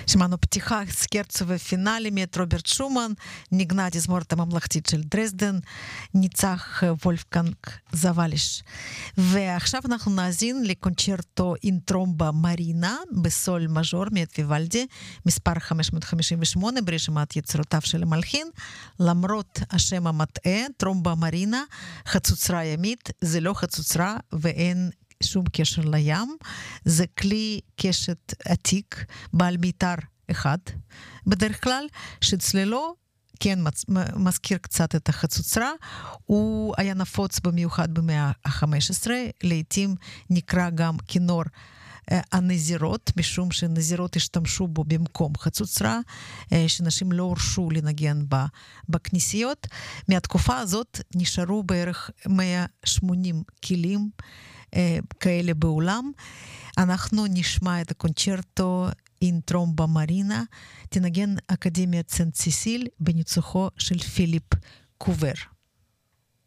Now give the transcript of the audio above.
שמענו פתיחה סקרצו ופינאלי מאת רוברט שומן, נגנה תזמורת הממלכתית של דרזדן, ניצח וולפגנג זוואליש. ועכשיו אנחנו נאזין לקונצ'רטו אין טרומבה מרינה בסול מז'ור מאת ויוולדי, מספר 558 ברשימת יצירותיו של המלחין. למרות השם המטעה, טרומבה מרינה, חצוצרה ימית, זה לא חצוצרה ואין שום קשר לים, זה כלי קשת עתיק, בעל מיתר אחד, בדרך כלל, שצללו כן מזכיר קצת את החצוצרה, הוא היה נפוץ במיוחד במאה ה-15, לעתים נקרא גם כינור הנזירות, משום שנזירות השתמשו בו במקום חצוצרה, שנשים לא הורשו לנגן בכנסיות. מהתקופה הזאת נשארו בערך 180 כלים כאלה בעולם. אנחנו נשמע את הקונצ'רטו אין טרומבה מרינה, תנגן אקדמיית סנט סיסיל בניצוחו של פיליפ קובר.